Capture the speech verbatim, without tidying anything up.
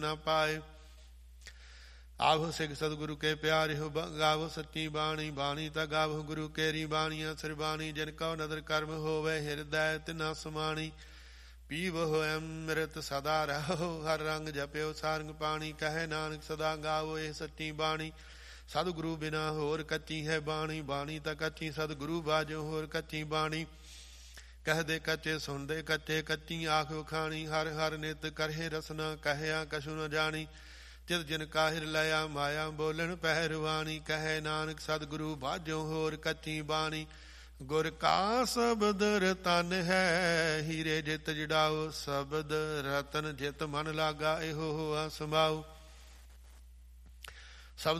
ਨਾ ਪਾਏ। ਆਵੋ ਸਿੱਖ ਸਤਿਗੁਰੂ ਕੇ ਪਿਆਰਿਓ ਗਾਵੋ ਸੱਚੀ ਬਾਣੀ, ਬਾਣੀ ਤਾਂ ਗਾਵੋ ਗੁਰੂ ਕੇਰੀ ਬਾਣੀਆਂ ਸਰਬਾਣੀ। ਜਿਨ ਕਉ ਨਦਰ ਕਰਮ ਹੋਵੇ ਹਿਰਦੈ ਤਿਨਾ ਸਮਾਣੀ। ਪੀਵੋ ਅੰਮ੍ਰਿਤ ਸਦਾ ਰਹੋ ਹਰ ਰੰਗ ਜਪਿਓ ਸਾਰੰਗ ਪਾਣੀ। ਕਹੈ ਨਾਨਕ ਸਦਾ ਗਾਵੋ ਇਹ ਸੱਚੀ ਬਾਣੀ। ਸਤਿਗੁਰੂ ਬਿਨਾ ਹੋਰ ਕੱਚੀ ਹੈ ਬਾਣੀ, ਬਾਣੀ ਤਾਂ ਕੱਚੀ ਸਤਿਗੁਰੂ ਬਾਝੋ ਹੋਰ ਕੱਚੀ ਬਾਣੀ। ਕਹਦੇ ਕੱਚੇ ਸੁਣਦੇ ਕੱਚੇ ਕੱਚੀ ਆਖ ਵਖਾਣੀ। ਹਰ ਹਰ ਨਿਤ ਕਰਹਿ ਰਸਨਾ ਕਹਿਆ ਕਛੁ ਨ ਜਾਣੀ। ਚਿਤ ਜਿਨ ਕਾਹਿਰ ਲਿਆ ਮਾਇਆ ਬੋਲਣ ਪਹਿਰਵਾਣੀ। ਕਹੈ ਨਾਨਕ ਸਤਿਗੁਰੂ ਬਾਝੋ ਹੋਰ ਕੱਚੀ ਬਾਣੀ। ਗੁਰ ਕਾ ਸ਼ਬਦ ਰਤਨ ਹੈ ਹੀਰੇ ਜਿਤ ਜੜਾਓ। ਸ਼ਬਦ ਰਤਨ ਜਿਤ ਮਨ ਲਾਗਾ ਇਹੋ ਹੋਆ ਸਮਾਉ।